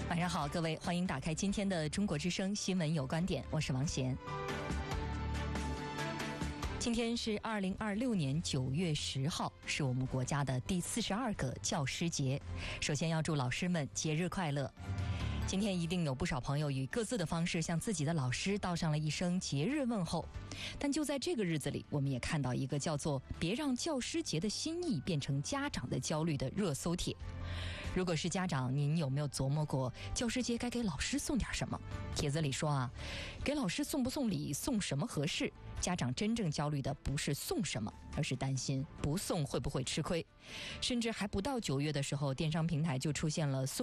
晚上好，各位，欢迎打开今天的中国之声新闻有观点，我是王贤。今天是2026年9月10号，是我们国家的第42个教师节。首先要祝老师们节日快乐。今天一定有不少朋友以各自的方式向自己的老师道上了一声节日问候，但就在这个日子里，我们也看到一个叫做别让教师节的心意变成家长的焦虑的热搜帖。如果是家长，您有没有琢磨过教师节该给老师送点什么？帖子里说给老师送不送礼，送什么合适？家长真正焦虑的不是送什么，而是担心不送会不会吃亏。甚至还不到9月的时候，电商平台就出现了送